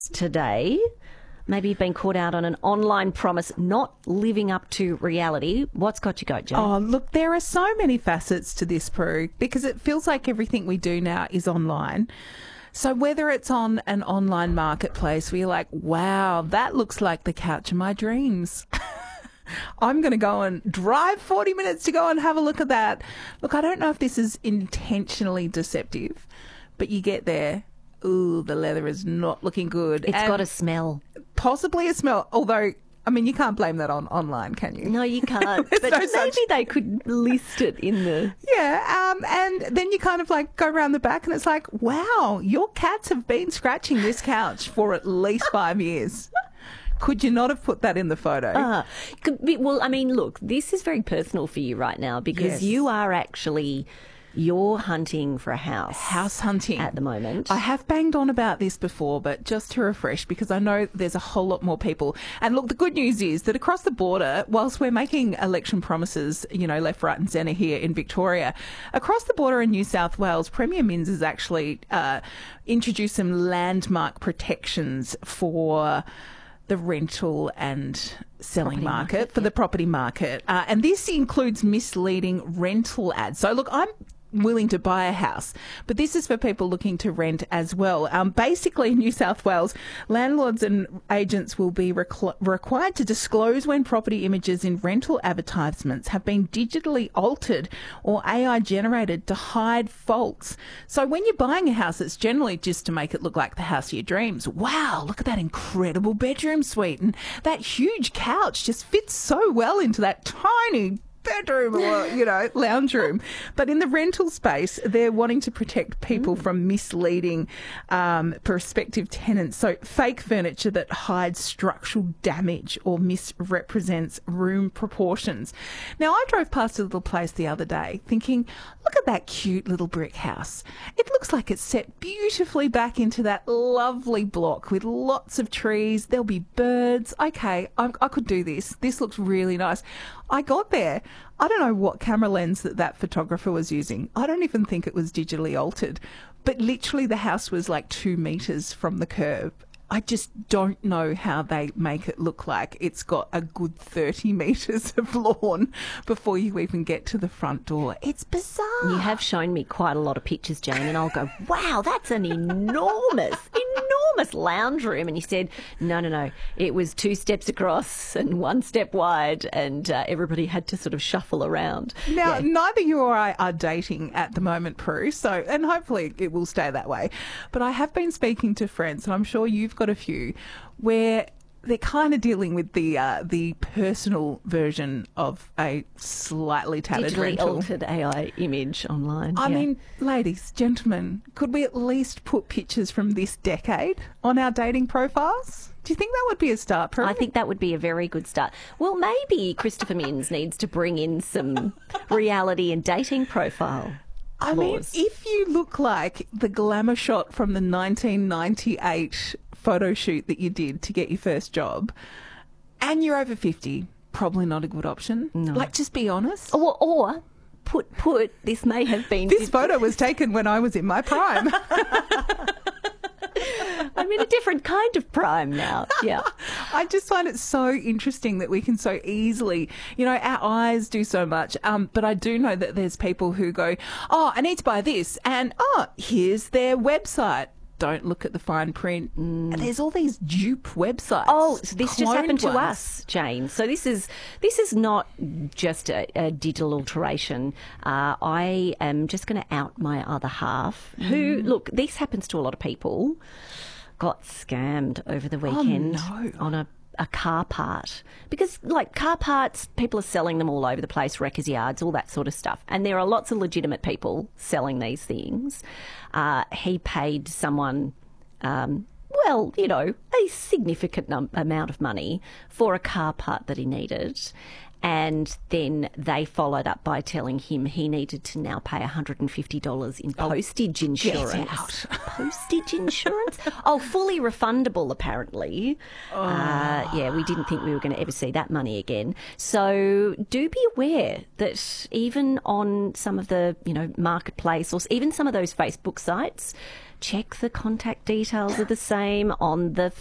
today. Maybe you've been caught out on an online promise not living up to reality. What's got you go, Jane? Oh, look, there are so many facets to this, Prue, because it feels like everything we do now is online. So whether it's on an online marketplace where you're like, wow, that looks like the couch of my dreams. I'm going to go and drive 40 minutes to go and have a look at that. Look, I don't know if this is intentionally deceptive, but you get there. Ooh, the leather is not looking good. It's got a smell. Possibly a smell, although, I mean, you can't blame that on online, can you? No, you can't. But no maybe they could list it in the... Yeah, and then you kind of like go around the back and it's like, wow, your cats have been scratching this couch for at least 5 years. Could you not have put that in the photo? Well, I mean, look, this is very personal for you right now because Yes. you are actually... You're hunting for a house. House hunting. At the moment. I have banged on about this before, but just to refresh, because I know there's a whole lot more people. And look, the good news is that across the border, whilst we're making election promises, you know, left, right and centre here in Victoria, across the border in New South Wales, Premier Minns has actually introduced some landmark protections for the rental and selling market, for the property market. And this includes misleading rental ads. So look, I'm willing to buy a house, but this is for people looking to rent as well. Basically, in New South Wales, landlords and agents will be required to disclose when property images in rental advertisements have been digitally altered or AI generated to hide faults. So when you're buying a house, it's generally just to make it look like the house of your dreams. Wow, look at that incredible bedroom suite, and that huge couch just fits so well into that tiny bedroom or, you know, lounge room. But in the rental space, they're wanting to protect people from misleading prospective tenants. So fake furniture that hides structural damage or misrepresents room proportions. Now, I drove past a little place the other day thinking, look at that cute little brick house. It looks like it's set beautifully back into that lovely block with lots of trees. There'll be birds. Okay, I could do this. This looks really nice. I got there. I don't know what camera lens that photographer was using. I don't even think it was digitally altered. But literally the house was like 2 metres from the curb. I just don't know how they make it look like it's got a good 30 metres of lawn before you even get to the front door. It's bizarre. You have shown me quite a lot of pictures, Jane, and I'll go, wow, that's an enormous lounge room. And you said, no, it was 2 steps across and 1 step wide, and everybody had to sort of shuffle around. Now, neither you or I are dating at the moment, Prue, so, and hopefully it will stay that way. But I have been speaking to friends, and I'm sure you've got a few, where they're kind of dealing with the personal version of a slightly tattered Digitally rental. altered AI image online. I mean, ladies, gentlemen, could we at least put pictures from this decade on our dating profiles? Do you think that would be a start, Prue? I think that would be a very good start. Well, maybe Christopher Minns needs to bring in some reality and dating profile. I mean, if you look like the glamour shot from the 1998 photo shoot that you did to get your first job, and you're over 50, probably not a good option. No. Like, just be honest. Or put this may have been... This photo was taken when I was in my prime. I'm in a different kind of prime now. Yeah. I just find it so interesting that we can so easily, you know, our eyes do so much. But I do know that there's people who go, oh, I need to buy this. And, oh, here's their website. Don't look at the fine print. There's all these dupe websites. Oh, so this just happened to ones. us, Jane. So this is not just a digital alteration. I am just going to out my other half, who, look, this happens to a lot of people, got scammed over the weekend on a car part. Because, like, car parts, people are selling them all over the place, wreckers' yards, all that sort of stuff. And there are lots of legitimate people selling these things. He paid someone, well, you know, a significant amount of money for a car part that he needed. And then they followed up by telling him he needed to now pay $150 in postage insurance. Get out. Postage insurance? Oh, fully refundable, apparently. Yeah, we didn't think we were going to ever see that money again. So do be aware that even on some of the, you know, marketplace or even some of those Facebook sites, check the contact details are the same on the